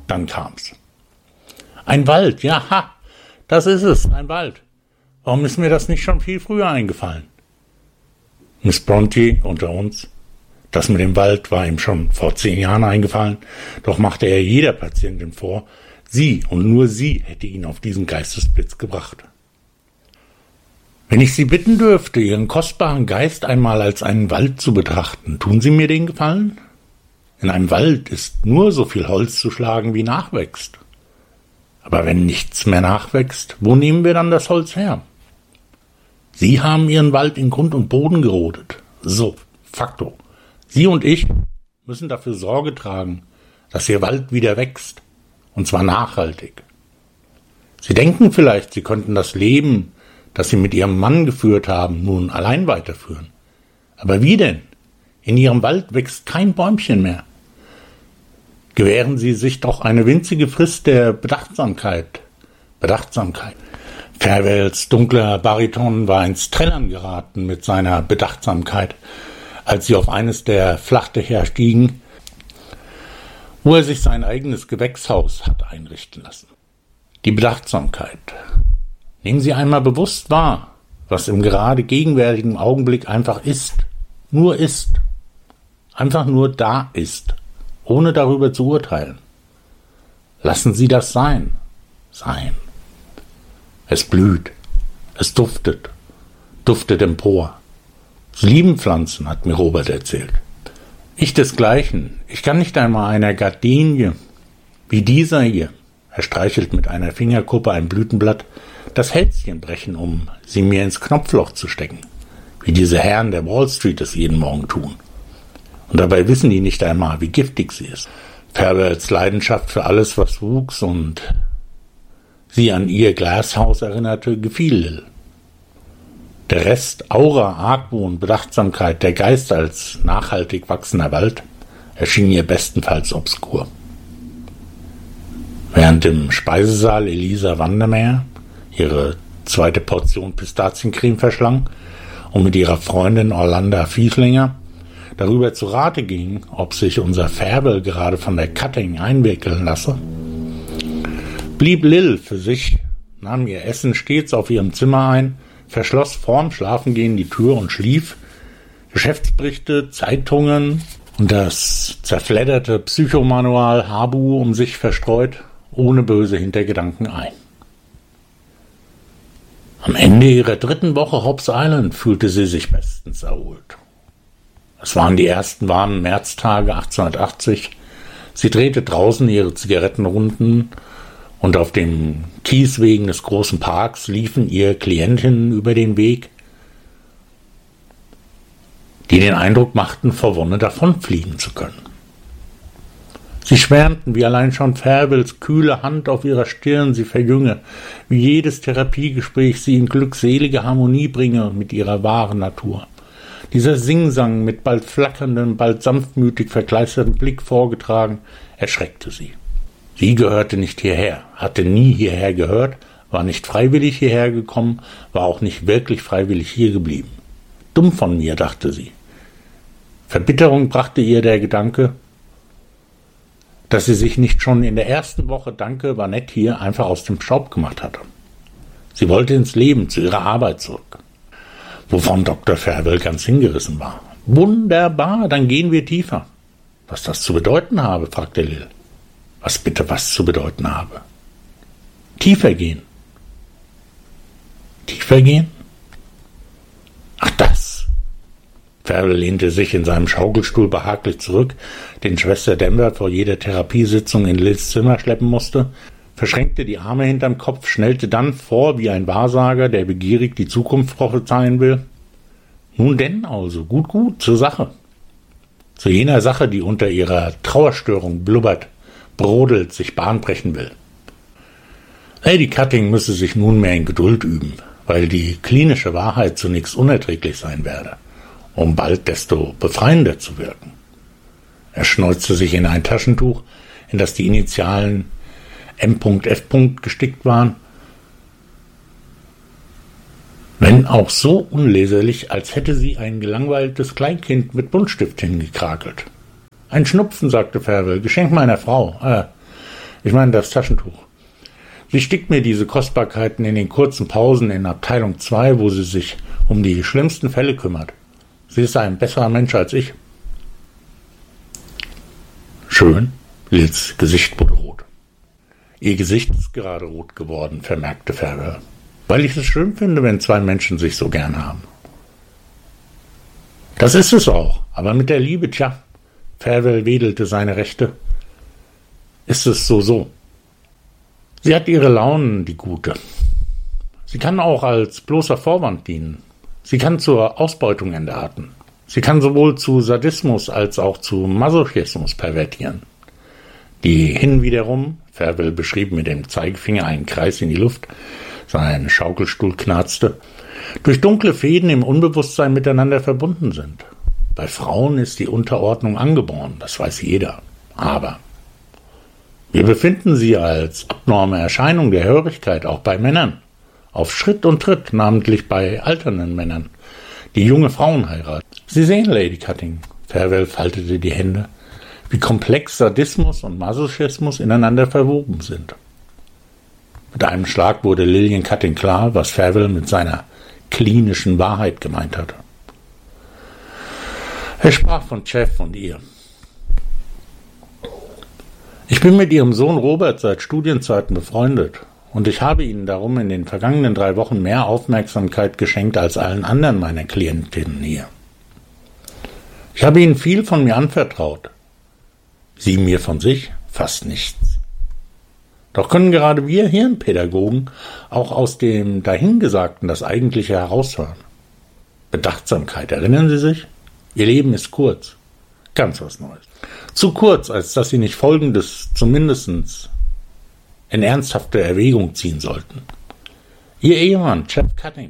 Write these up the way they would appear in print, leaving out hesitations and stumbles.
Dann kam's. Ein Wald, ja, ha, das ist es, ein Wald. Warum ist mir das nicht schon viel früher eingefallen? Miss Brontë unter uns. Das mit dem Wald war ihm schon vor 10 Jahren eingefallen, doch machte er jeder Patientin vor, sie und nur sie hätte ihn auf diesen Geistesblitz gebracht. Wenn ich Sie bitten dürfte, Ihren kostbaren Geist einmal als einen Wald zu betrachten, tun Sie mir den Gefallen? In einem Wald ist nur so viel Holz zu schlagen, wie nachwächst. Aber wenn nichts mehr nachwächst, wo nehmen wir dann das Holz her? Sie haben Ihren Wald in Grund und Boden gerodet. So, facto. Sie und ich müssen dafür Sorge tragen, dass Ihr Wald wieder wächst. Und zwar nachhaltig. Sie denken vielleicht, Sie könnten das Leben, das Sie mit Ihrem Mann geführt haben, nun allein weiterführen. Aber wie denn? In Ihrem Wald wächst kein Bäumchen mehr. Gewähren Sie sich doch eine winzige Frist der Bedachtsamkeit. Bedachtsamkeit. Farewells dunkler Bariton war ins Trällern geraten mit seiner Bedachtsamkeit, als sie auf eines der Flachdächer stiegen, wo er sich sein eigenes Gewächshaus hat einrichten lassen. Die Bedachtsamkeit. Nehmen Sie einmal bewusst wahr, was im gerade gegenwärtigen Augenblick einfach ist. Nur ist. Einfach nur da ist, ohne darüber zu urteilen. Lassen Sie das sein. Sein. Es blüht. Es duftet. Duftet empor. Sie lieben Pflanzen, hat mir Robert erzählt. Ich desgleichen. Ich kann nicht einmal einer Gardenie, wie dieser hier, er streichelt mit einer Fingerkuppe ein Blütenblatt, das Hälschen brechen, um sie mir ins Knopfloch zu stecken, wie diese Herren der Wall Street es jeden Morgen tun. Und dabei wissen die nicht einmal, wie giftig sie ist. Farewells Leidenschaft für alles, was wuchs und sie an ihr Glashaus erinnerte, gefiel Lil. Der Rest, Aura, Argwohn, Bedachtsamkeit, der Geist als nachhaltig wachsender Wald, erschien ihr bestenfalls obskur. Während im Speisesaal Elisa Vandermeer ihre zweite Portion Pistaziencreme verschlang und mit ihrer Freundin Orlando Fieslinger darüber zu Rate ging, ob sich unser Färbel gerade von der Cutting einwickeln lasse, blieb Lil für sich, nahm ihr Essen stets auf ihrem Zimmer ein, verschloss vorm Schlafengehen die Tür und schlief, Geschäftsberichte, Zeitungen und das zerfledderte Psychomanual Habu um sich verstreut, ohne böse Hintergedanken ein. Am Ende ihrer 3. Woche Hobbs Island fühlte sie sich bestens erholt. Es waren die ersten warmen Märztage 1880. Sie drehte draußen ihre Zigarettenrunden und auf den Kieswegen des großen Parks liefen ihr Klientinnen über den Weg, die den Eindruck machten, vor Wonne davonfliegen zu können. Sie schwärmten, wie allein schon Färbels kühle Hand auf ihrer Stirn sie verjünge, wie jedes Therapiegespräch sie in glückselige Harmonie bringe mit ihrer wahren Natur. Dieser Singsang mit bald flackerndem, bald sanftmütig verkleistertem Blick vorgetragen, erschreckte sie. Sie gehörte nicht hierher, hatte nie hierher gehört, war nicht freiwillig hierher gekommen, war auch nicht wirklich freiwillig hier geblieben. Dumm von mir, dachte sie. Verbitterung brachte ihr der Gedanke, dass sie sich nicht schon in der ersten Woche Danke war nett hier einfach aus dem Staub gemacht hatte. Sie wollte ins Leben, zu ihrer Arbeit zurück, wovon Dr. Färbel ganz hingerissen war. Wunderbar, dann gehen wir tiefer. Was das zu bedeuten habe, fragte Lil. Was bitte was zu bedeuten habe? Tiefer gehen. Tiefer gehen? Ach, das. Färbel lehnte sich in seinem Schaukelstuhl behaglich zurück, den Schwester Denver vor jeder Therapiesitzung in Lils Zimmer schleppen musste, verschränkte die Arme hinterm Kopf, schnellte dann vor wie ein Wahrsager, der begierig die Zukunft prophezeien will. Nun denn also, gut, zur Sache. Zu jener Sache, die unter ihrer Trauerstörung blubbert, brodelt, sich Bahn brechen will. Lady Cutting müsse sich nunmehr in Geduld üben, weil die klinische Wahrheit zunächst unerträglich sein werde, um bald desto befreiender zu wirken. Er schneuzte sich in ein Taschentuch, in das die Initialen M.F. gestickt waren, wenn auch so unleserlich, als hätte sie ein gelangweiltes Kleinkind mit Buntstift hingekrakelt. Ein Schnupfen, sagte Färbel, Geschenk meiner Frau. Ich meine das Taschentuch. Sie stickt mir diese Kostbarkeiten in den kurzen Pausen in Abteilung 2, wo sie sich um die schlimmsten Fälle kümmert. Sie ist ein besserer Mensch als ich. Schön. Lils Gesicht wurde rot. Ihr Gesicht ist gerade rot geworden, vermerkte Farewell. Weil ich es schön finde, wenn zwei Menschen sich so gern haben. Das ist es auch, aber mit der Liebe, tja, Farewell wedelte seine Rechte. Ist es so. Sie hat ihre Launen, die Gute. Sie kann auch als bloßer Vorwand dienen. Sie kann zur Ausbeutung entarten. Sie kann sowohl zu Sadismus als auch zu Masochismus pervertieren. Die hin wiederum, Farewell beschrieb mit dem Zeigefinger einen Kreis in die Luft, sein Schaukelstuhl knarzte, durch dunkle Fäden im Unbewusstsein miteinander verbunden sind. Bei Frauen ist die Unterordnung angeboren, das weiß jeder. Aber wir befinden sie als abnorme Erscheinung der Hörigkeit auch bei Männern. Auf Schritt und Tritt, namentlich bei alternden Männern, die junge Frauen heiraten. Sie sehen, Lady Cutting, Farewell faltete die Hände, wie komplex Sadismus und Masochismus ineinander verwoben sind. Mit einem Schlag wurde Lillian Cutting klar, was Farewell mit seiner klinischen Wahrheit gemeint hatte. Er sprach von Jeff und ihr. Ich bin mit ihrem Sohn Robert seit Studienzeiten befreundet und ich habe ihnen darum in den vergangenen 3 Wochen mehr Aufmerksamkeit geschenkt als allen anderen meiner Klientinnen hier. Ich habe ihnen viel von mir anvertraut. Sie mir von sich fast nichts. Doch können gerade wir Hirnpädagogen auch aus dem Dahingesagten das Eigentliche heraushören. Bedachtsamkeit, erinnern Sie sich? Ihr Leben ist kurz. Ganz was Neues. Zu kurz, als dass Sie nicht Folgendes zumindest in ernsthafte Erwägung ziehen sollten. Ihr Ehemann, Jeff Cutting,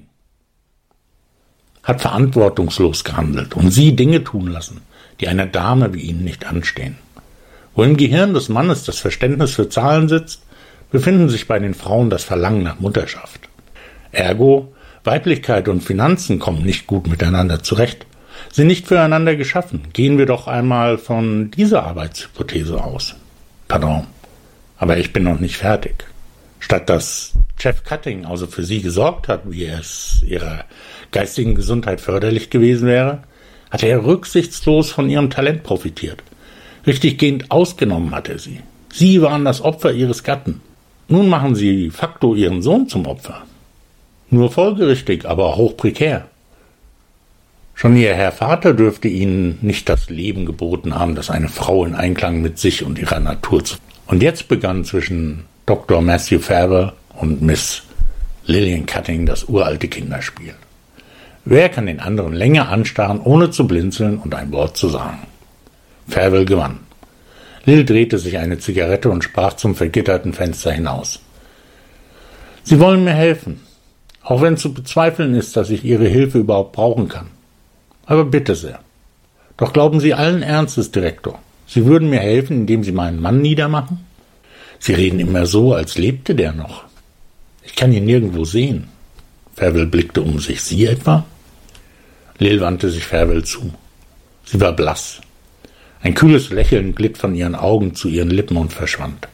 hat verantwortungslos gehandelt und Sie Dinge tun lassen, die einer Dame wie Ihnen nicht anstehen. Wo im Gehirn des Mannes das Verständnis für Zahlen sitzt, befinden sich bei den Frauen das Verlangen nach Mutterschaft. Ergo, Weiblichkeit und Finanzen kommen nicht gut miteinander zurecht, sind nicht füreinander geschaffen. Gehen wir doch einmal von dieser Arbeitshypothese aus. Pardon, aber ich bin noch nicht fertig. Statt dass Jeff Cutting also für sie gesorgt hat, wie es ihrer geistigen Gesundheit förderlich gewesen wäre, hat er rücksichtslos von ihrem Talent profitiert. Richtiggehend ausgenommen hat er sie. Sie waren das Opfer ihres Gatten. Nun machen sie de facto ihren Sohn zum Opfer. Nur folgerichtig, aber hoch prekär. Schon ihr Herr Vater dürfte ihnen nicht das Leben geboten haben, das eine Frau in Einklang mit sich und ihrer Natur zu. Und jetzt begann zwischen Dr. Matthew Farewell und Miss Lillian Cutting das uralte Kinderspiel. Wer kann den anderen länger anstarren, ohne zu blinzeln und ein Wort zu sagen? Farewell gewann. Lil drehte sich eine Zigarette und sprach zum vergitterten Fenster hinaus. Sie wollen mir helfen, auch wenn zu bezweifeln ist, dass ich Ihre Hilfe überhaupt brauchen kann. Aber bitte sehr. Doch glauben Sie allen Ernstes, Direktor, Sie würden mir helfen, indem Sie meinen Mann niedermachen? Sie reden immer so, als lebte der noch. Ich kann ihn nirgendwo sehen. Farewell blickte um sich. Sie etwa? Lil wandte sich Farewell zu. Sie war blass. Ein kühles Lächeln glitt von ihren Augen zu ihren Lippen und verschwand.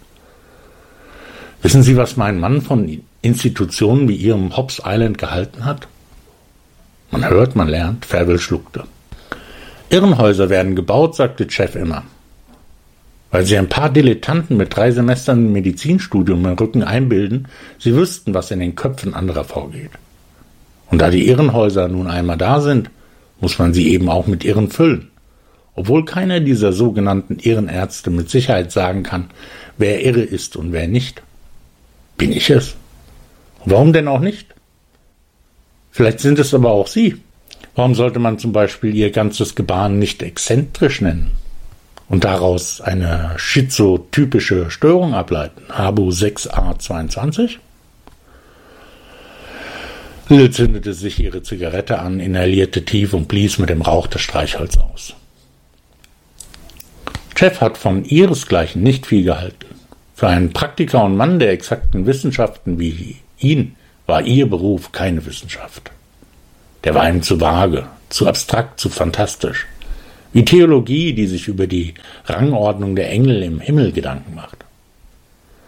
Wissen Sie, was mein Mann von Institutionen wie Ihrem Hobbs Island gehalten hat? Man hört, man lernt, Farewell schluckte. Irrenhäuser werden gebaut, sagte Jeff immer. Weil sie ein paar Dilettanten mit 3 Semestern Medizinstudium im Rücken einbilden, sie wüssten, was in den Köpfen anderer vorgeht. Und da die Irrenhäuser nun einmal da sind, muss man sie eben auch mit Irren füllen. Obwohl keiner dieser sogenannten Irrenärzte mit Sicherheit sagen kann, wer irre ist und wer nicht. Bin ich es? Und warum denn auch nicht? Vielleicht sind es aber auch Sie. Warum sollte man zum Beispiel Ihr ganzes Gebaren nicht exzentrisch nennen und daraus eine schizotypische Störung ableiten? Habu 6a22? Lil zündete sich ihre Zigarette an, inhalierte tief und blies mit dem Rauch das Streichholz aus. Jeff hat von ihresgleichen nicht viel gehalten. Für einen Praktiker und Mann der exakten Wissenschaften wie ihn war ihr Beruf keine Wissenschaft. Der war ihm zu vage, zu abstrakt, zu fantastisch. Wie Theologie, die sich über die Rangordnung der Engel im Himmel Gedanken macht.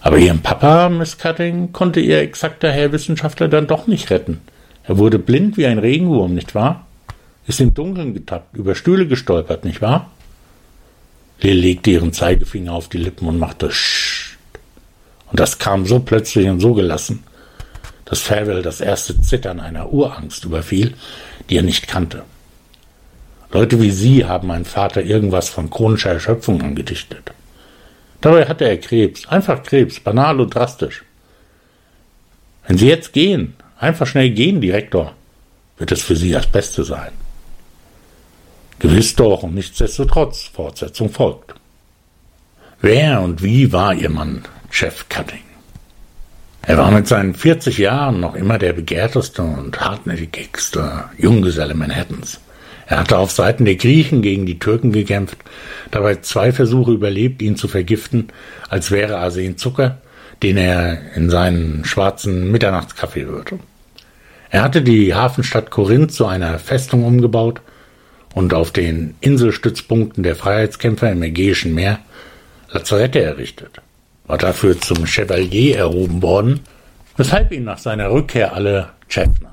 Aber ihren Papa, Miss Cutting, konnte ihr exakter Herr Wissenschaftler dann doch nicht retten. Er wurde blind wie ein Regenwurm, nicht wahr? Ist im Dunkeln getappt, über Stühle gestolpert, nicht wahr? Lil legte ihren Zeigefinger auf die Lippen und machte Scht. Und das kam so plötzlich und so gelassen, dass Farwell das erste Zittern einer Urangst überfiel, die er nicht kannte. Leute wie Sie haben meinem Vater irgendwas von chronischer Erschöpfung angedichtet. Dabei hatte er Krebs, einfach Krebs, banal und drastisch. Wenn Sie jetzt gehen, einfach schnell gehen, Direktor, wird es für Sie das Beste sein. Gewiss doch, und nichtsdestotrotz, Fortsetzung folgt. Wer und wie war Ihr Mann, Jeff Cutting? Er war mit seinen 40 Jahren noch immer der begehrteste und hartnäckigste Junggeselle Manhattans. Er hatte auf Seiten der Griechen gegen die Türken gekämpft, dabei 2 Versuche überlebt, ihn zu vergiften, als wäre Arsen Zucker, den er in seinen schwarzen Mitternachtskaffee rührte. Er hatte die Hafenstadt Korinth zu einer Festung umgebaut und auf den Inselstützpunkten der Freiheitskämpfer im Ägäischen Meer Lazarette errichtet, war dafür zum Chevalier erhoben worden, weshalb ihn nach seiner Rückkehr alle Jeff nannten.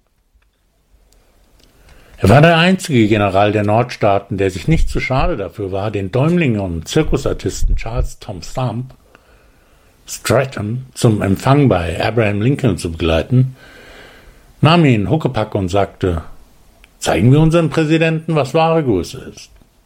Er war der einzige General der Nordstaaten, der sich nicht zu schade dafür war, den Däumling und Zirkusartisten Charles Tom Stratton zum Empfang bei Abraham Lincoln zu begleiten, nahm ihn Huckepack und sagte: Zeigen wir unserem Präsidenten, was wahre Größe ist.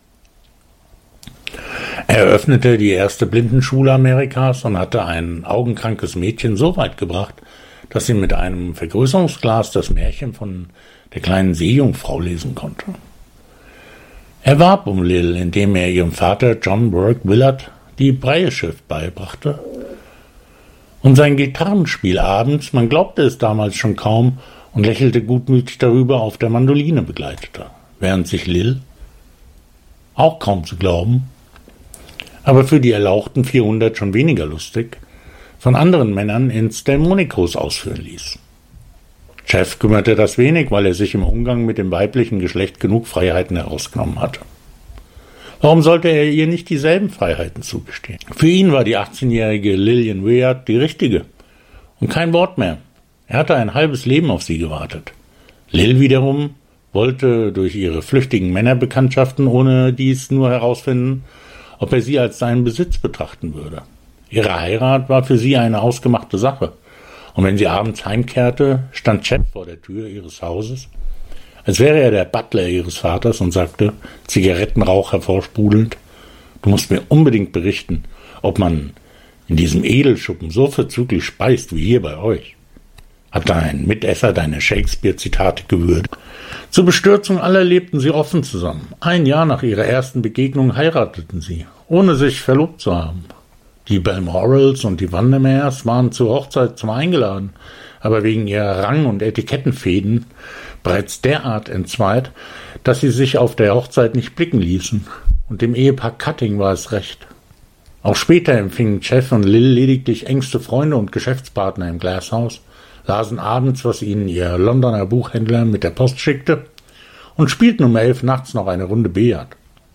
Er eröffnete die erste Blindenschule Amerikas und hatte ein augenkrankes Mädchen so weit gebracht, dass sie mit einem Vergrößerungsglas das Märchen von der kleinen Seejungfrau lesen konnte. Er warb um Lil, indem er ihrem Vater John Burke Willard die Brailleschrift beibrachte. Und sein Gitarrenspiel abends, man glaubte es damals schon kaum und lächelte gutmütig darüber, auf der Mandoline begleitete, während sich Lil, auch kaum zu glauben, aber für die erlauchten 400 schon weniger lustig, von anderen Männern ins Delmonicos ausführen ließ. Jeff kümmerte das wenig, weil er sich im Umgang mit dem weiblichen Geschlecht genug Freiheiten herausgenommen hatte. Warum sollte er ihr nicht dieselben Freiheiten zugestehen? Für ihn war die 18-jährige Lillian Weird die richtige. Und kein Wort mehr. Er hatte ein halbes Leben auf sie gewartet. Lil wiederum wollte durch ihre flüchtigen Männerbekanntschaften ohne dies nur herausfinden, ob er sie als seinen Besitz betrachten würde. Ihre Heirat war für sie eine ausgemachte Sache. Und wenn sie abends heimkehrte, stand Jeff vor der Tür ihres Hauses, als wäre er der Butler ihres Vaters und sagte, Zigarettenrauch hervorsprudelnd: Du musst mir unbedingt berichten, ob man in diesem Edelschuppen so verzüglich speist wie hier bei euch. Hat dein Mitesser deine Shakespeare-Zitate gewürdigt? Zur Bestürzung aller lebten sie offen zusammen. 1 Jahr nach ihrer ersten Begegnung heirateten sie, ohne sich verlobt zu haben. Die Balmorals und die Vandermeers waren zur Hochzeit zwar eingeladen, aber wegen ihrer Rang- und Etikettenfehden bereits derart entzweit, dass sie sich auf der Hochzeit nicht blicken ließen. Und dem Ehepaar Cutting war es recht. Auch später empfingen Jeff und Lil lediglich engste Freunde und Geschäftspartner im Glasshouse, lasen abends, was ihnen ihr Londoner Buchhändler mit der Post schickte, und spielten um 11 nachts noch eine Runde Billard.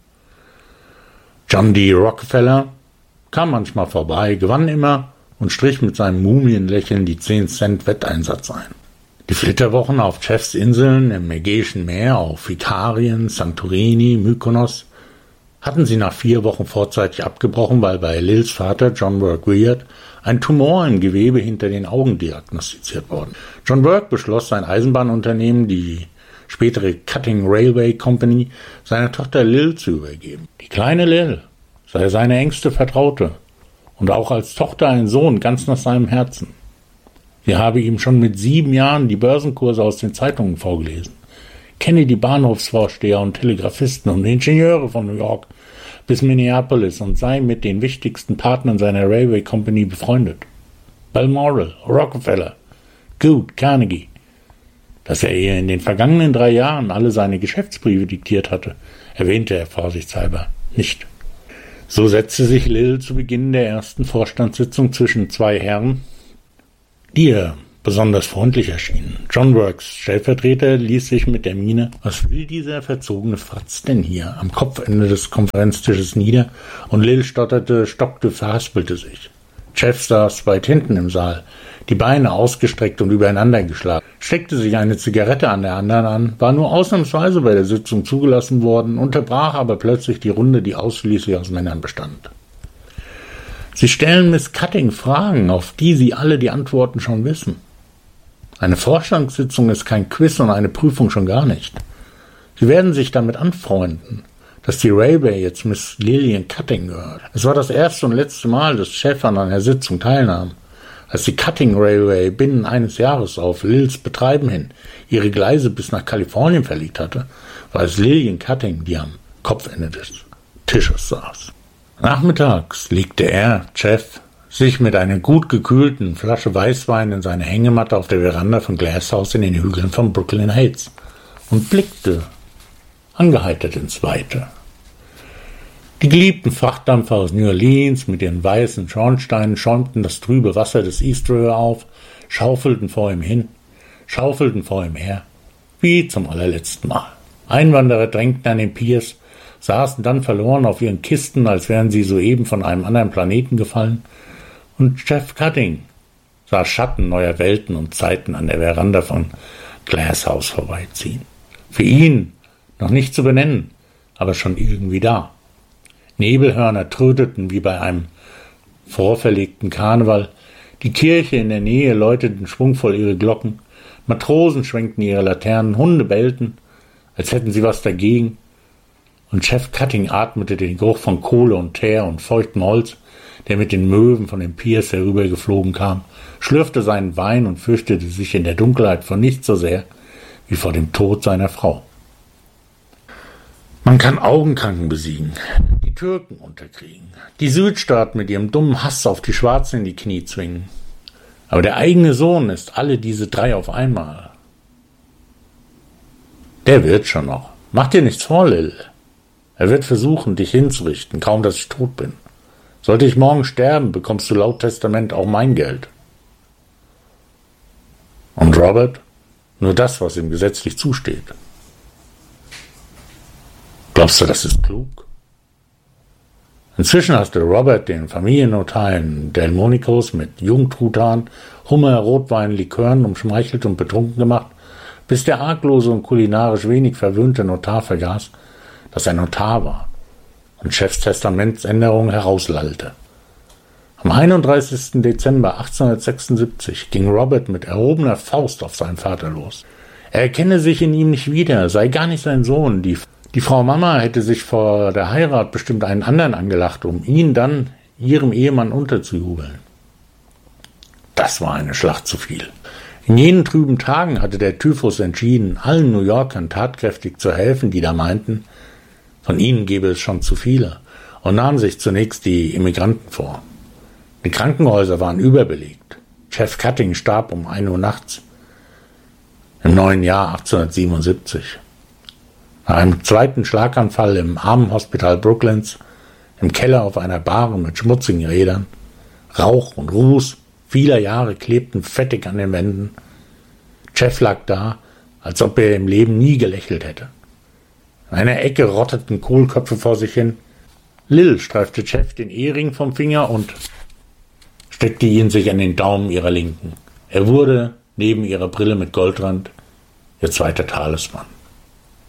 John D. Rockefeller kam manchmal vorbei, gewann immer und strich mit seinem Mumienlächeln die 10-Cent-Wetteinsatz ein. Die Flitterwochen auf Jeffs Inseln im Ägäischen Meer, auf Ikarien, Santorini, Mykonos, hatten sie nach 4 Wochen vorzeitig abgebrochen, weil bei Lils Vater John Burke Weird ein Tumor im Gewebe hinter den Augen diagnostiziert worden. John Burke beschloss, sein Eisenbahnunternehmen, die spätere Cutting Railway Company, seiner Tochter Lil zu übergeben. Die kleine Lil sei seine engste Vertraute und auch als Tochter ein Sohn ganz nach seinem Herzen. Sie habe ihm schon mit 7 Jahren die Börsenkurse aus den Zeitungen vorgelesen, kenne die Bahnhofsvorsteher und Telegrafisten und Ingenieure von New York bis Minneapolis und sei mit den wichtigsten Partnern seiner Railway Company befreundet. Balmoral, Rockefeller, Good, Carnegie. Dass er ihr in den vergangenen 3 Jahren alle seine Geschäftsbriefe diktiert hatte, erwähnte er vorsichtshalber nicht. So setzte sich Lil zu Beginn der ersten Vorstandssitzung zwischen 2 Herren, die ihr besonders freundlich erschienen. John Burkes Stellvertreter ließ sich mit der Miene, was will dieser verzogene Fratz denn hier, am Kopfende des Konferenztisches nieder, und Lil stockte, verhaspelte sich. Jeff saß weit hinten im Saal, die Beine ausgestreckt und übereinander geschlagen, steckte sich eine Zigarette an der anderen an, war nur ausnahmsweise bei der Sitzung zugelassen worden, unterbrach aber plötzlich die Runde, die ausschließlich aus Männern bestand. Sie stellen Miss Cutting Fragen, auf die Sie alle die Antworten schon wissen. Eine Vorstandssitzung ist kein Quiz und eine Prüfung schon gar nicht. Sie werden sich damit anfreunden, dass die Railway jetzt Miss Lillian Cutting gehört. Es war das erste und letzte Mal, dass Jeff an einer Sitzung teilnahm. Als die Cutting Railway binnen eines Jahres auf Lils Betreiben hin ihre Gleise bis nach Kalifornien verlegt hatte, war es Lillian Cutting, die am Kopfende des Tisches saß. Nachmittags legte er, Jeff, sich mit einer gut gekühlten Flasche Weißwein in seine Hängematte auf der Veranda von Glasshouse in den Hügeln von Brooklyn Heights und blickte angeheitert ins Weite. Die geliebten Frachtdampfer aus New Orleans mit ihren weißen Schornsteinen schäumten das trübe Wasser des East River auf, schaufelten vor ihm hin, schaufelten vor ihm her, wie zum allerletzten Mal. Einwanderer drängten an den Piers, saßen dann verloren auf ihren Kisten, als wären sie soeben von einem anderen Planeten gefallen, und Jeff Cutting sah Schatten neuer Welten und Zeiten an der Veranda von Glasshouse vorbeiziehen. Für ihn noch nicht zu benennen, aber schon irgendwie da. Nebelhörner tröteten wie bei einem vorverlegten Karneval, die Kirche in der Nähe läuteten schwungvoll ihre Glocken, Matrosen schwenkten ihre Laternen, Hunde bellten, als hätten sie was dagegen, und Jeff Cutting atmete den Geruch von Kohle und Teer und feuchtem Holz, der mit den Möwen von den Piers herübergeflogen kam, schlürfte seinen Wein und fürchtete sich in der Dunkelheit vor nichts so sehr wie vor dem Tod seiner Frau. Man kann Augenkranken besiegen, die Türken unterkriegen, die Südstaaten mit ihrem dummen Hass auf die Schwarzen in die Knie zwingen. Aber der eigene Sohn ist alle diese drei auf einmal. Der wird schon noch. Mach dir nichts vor, Lil. Er wird versuchen, dich hinzurichten, kaum dass ich tot bin. Sollte ich morgen sterben, bekommst du laut Testament auch mein Geld. Und Robert? Nur das, was ihm gesetzlich zusteht. Glaubst du, das ist klug? Inzwischen hast du Robert, den Familiennotar in Delmonicos, mit Jungtruthahn, Hummer, Rotwein, Likören umschmeichelt und betrunken gemacht, bis der arglose und kulinarisch wenig verwöhnte Notar vergaß, dass er Notar war und Chefs Testamentsänderung herauslallte. Am 31. Dezember 1876 ging Robert mit erhobener Faust auf seinen Vater los. Er erkenne sich in ihm nicht wieder, sei gar nicht sein Sohn. Die Frau Mama hätte sich vor der Heirat bestimmt einen anderen angelacht, um ihn dann ihrem Ehemann unterzujubeln. Das war eine Schlacht zu viel. In jenen trüben Tagen hatte der Typhus entschieden, allen New Yorkern tatkräftig zu helfen, die da meinten, von ihnen gäbe es schon zu viele, und nahm sich zunächst die Immigranten vor. Die Krankenhäuser waren überbelegt. Jeff Cutting starb um 1 Uhr nachts im neuen Jahr 1877. Nach einem zweiten Schlaganfall im Armenhospital Brooklyns, im Keller auf einer Bahre mit schmutzigen Rädern, Rauch und Ruß vieler Jahre klebten fettig an den Wänden. Jeff lag da, als ob er im Leben nie gelächelt hätte. In einer Ecke rotteten Kohlköpfe vor sich hin. Lil streifte Jeff den Ehering vom Finger und steckte ihn sich an den Daumen ihrer Linken. Er wurde, neben ihrer Brille mit Goldrand, ihr zweiter Talisman.